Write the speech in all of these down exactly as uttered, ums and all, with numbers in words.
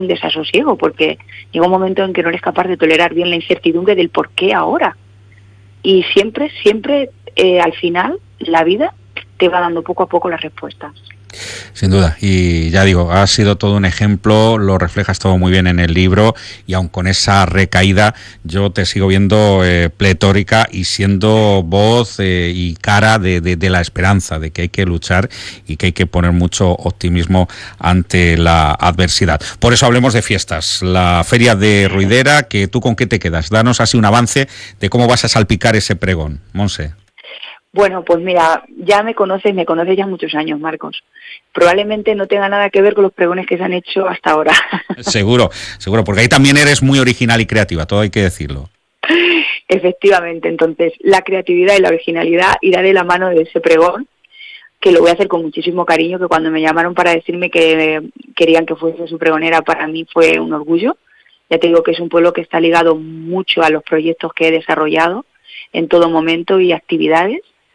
un desasosiego, porque llega un momento en que no eres capaz de tolerar bien la incertidumbre del por qué ahora. Y siempre, siempre, eh, al final, la vida te va dando poco a poco las respuestas. Sin duda, y ya digo, ha sido todo un ejemplo, lo reflejas todo muy bien en el libro, y aun con esa recaída yo te sigo viendo eh, pletórica y siendo voz eh, y cara de, de, de la esperanza, de que hay que luchar y que hay que poner mucho optimismo ante la adversidad. Por eso hablemos de fiestas, la Feria de Ruidera, que tú con qué te quedas, danos así un avance de cómo vas a salpicar ese pregón, Montse. Bueno, pues mira, ya me conoces, me conoces ya muchos años, Marcos. Probablemente no tenga nada que ver con los pregones que se han hecho hasta ahora. Seguro, seguro, porque ahí también eres muy original y creativa, todo hay que decirlo. Efectivamente, entonces la creatividad y la originalidad irá de la mano de ese pregón, que lo voy a hacer con muchísimo cariño, que cuando me llamaron para decirme que querían que fuese su pregonera, para mí fue un orgullo. Ya te digo que es un pueblo que está ligado mucho a los proyectos que he desarrollado en todo momento y actividades,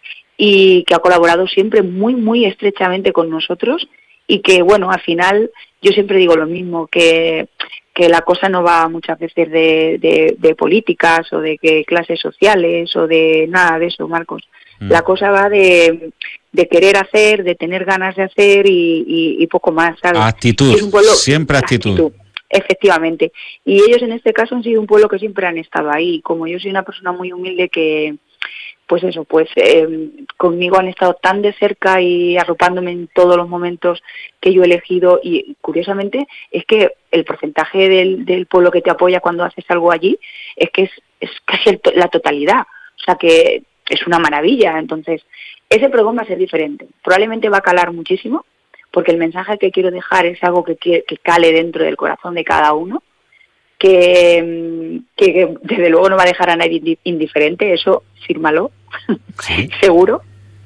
y que ha colaborado siempre muy, muy estrechamente con nosotros, y que, bueno, al final yo siempre digo lo mismo, que, que la cosa no va muchas veces de, de, de políticas o de que clases sociales o de nada de eso, Marcos. Mm. La cosa va de, de querer hacer, de tener ganas de hacer y, y, y poco más, ¿sabes? Actitud, es un pueblo, siempre actitud. actitud. Efectivamente. Y ellos en este caso han sido un pueblo que siempre han estado ahí. Como yo soy una persona muy humilde que... pues eso, pues eh, conmigo han estado tan de cerca y arropándome en todos los momentos que yo he elegido, y curiosamente es que el porcentaje del, del pueblo que te apoya cuando haces algo allí es que es, es casi el, la totalidad, o sea que es una maravilla. Entonces ese pregón va a ser diferente, probablemente va a calar muchísimo, porque el mensaje que quiero dejar es algo que, que, que cale dentro del corazón de cada uno, que, que, que desde luego no va a dejar a nadie indiferente, eso fírmalo, ¿sí? Seguro.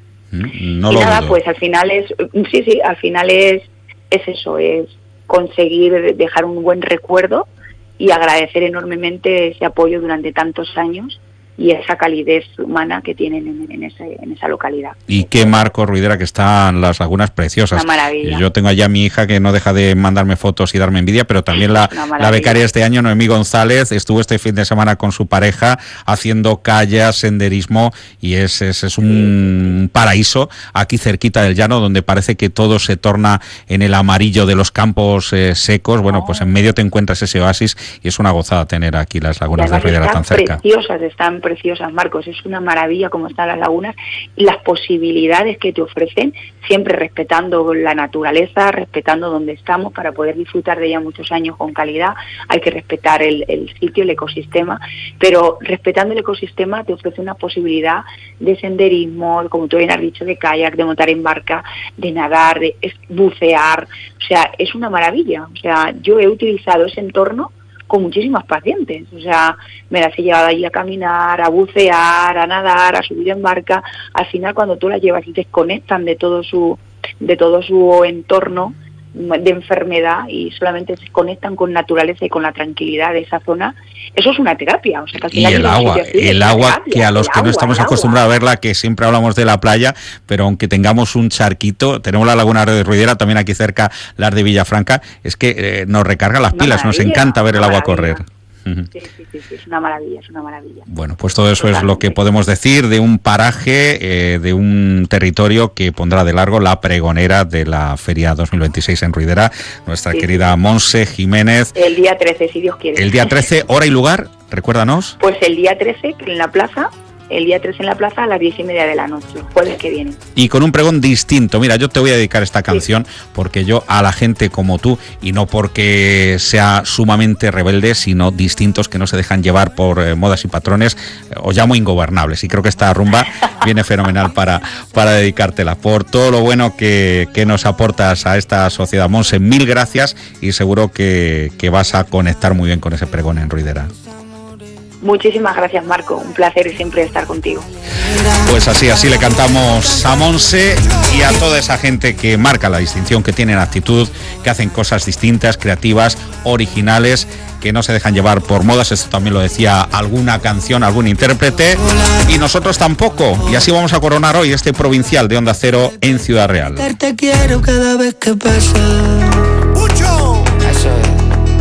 No y lo nada, dudo. Pues al final es, sí, sí, al final es, es eso, es conseguir dejar un buen recuerdo y agradecer enormemente ese apoyo durante tantos años y esa calidez humana que tienen en, en, ese, en esa localidad. Y qué marco, Ruidera, que están las lagunas preciosas. Una maravilla. Yo tengo allá a mi hija que no deja de mandarme fotos y darme envidia, pero también la, la becaria este año, Noemí González, estuvo este fin de semana con su pareja haciendo kayak, senderismo, y es, es, es un sí. paraíso aquí cerquita del llano, donde parece que todo se torna en el amarillo de los campos eh, secos. Bueno, oh. pues en medio te encuentras ese oasis y es una gozada tener aquí las lagunas de Ruidera tan cerca. Preciosas, están preciosas, Marcos, es una maravilla como están las lagunas y las posibilidades que te ofrecen, siempre respetando la naturaleza, respetando donde estamos para poder disfrutar de ella muchos años con calidad. Hay que respetar el, el sitio, el ecosistema, pero respetando el ecosistema te ofrece una posibilidad de senderismo, como tú bien has dicho, de kayak, de montar en barca, de nadar, de bucear, o sea, es una maravilla. O sea, yo he utilizado ese entorno con muchísimas pacientes, o sea, me las he llevado allí a caminar, a bucear, a nadar, a subir en barca. Al final, cuando tú las llevas y te desconectan de todo su, de todo su entorno de enfermedad y solamente se conectan con naturaleza y con la tranquilidad de esa zona, eso es una terapia. O sea, que al final y el agua, el agua terapia, que a los que agua, no estamos acostumbrados a verla, que siempre hablamos de la playa, pero aunque tengamos un charquito, tenemos la laguna de Ruidera, también aquí cerca las de Villafranca, es que eh, nos recarga las una pilas, nos encanta ver el agua correr. Sí, sí, sí, sí, es una maravilla, es una maravilla. Bueno, pues todo eso Totalmente. Es lo que podemos decir de un paraje, eh, de un territorio que pondrá de largo la pregonera de la Feria dos mil veintiséis en Ruidera, nuestra sí, querida sí. Montse Jiménez. El día trece, si Dios quiere. El día trece, hora y lugar, recuérdanos. Pues el día trece, en la plaza, el día trece en la plaza a las diez y media de la noche, jueves que viene. Y con un pregón distinto. Mira, yo te voy a dedicar esta canción sí. porque yo a la gente como tú, y no porque sea sumamente rebelde, sino distintos que no se dejan llevar por eh, modas y patrones, eh, os llamo ingobernables. Y creo que esta rumba viene fenomenal para, para dedicártela. Por todo lo bueno que, que nos aportas a esta sociedad, Montse, mil gracias, y seguro que, que vas a conectar muy bien con ese pregón en Ruidera. Muchísimas gracias, Marco, un placer siempre estar contigo. Pues así, así le cantamos a Montse y a toda esa gente que marca la distinción, que tienen actitud, que hacen cosas distintas, creativas, originales, que no se dejan llevar por modas. Esto también lo decía alguna canción, algún intérprete, y nosotros tampoco. Y así vamos a coronar hoy este provincial de Onda Cero en Ciudad Real. Te quiero cada vez que pasa.